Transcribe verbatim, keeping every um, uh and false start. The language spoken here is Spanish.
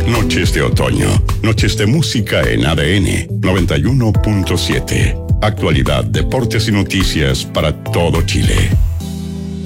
Noches de otoño, noches de música en A D N noventa y uno punto siete. Actualidad, deportes y noticias para todo Chile.